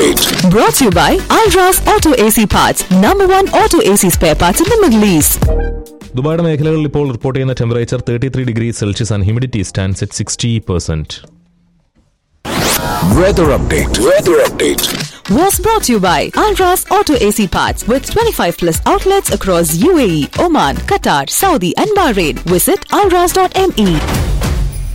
update. Brought to you by Alras Auto AC Parts, number one auto AC spare parts in the Middle East. ദുബായിയുടെ മേഖലകളിൽ ഇപ്പോൾ report ചെയ്യുന്ന temperature 33 degrees Celsius and humidity stands at 60%. Weather update. Was brought to you by Alras Auto AC Parts with 25 plus outlets across UAE, Oman, Qatar, Saudi and Bahrain. Visit alras.me.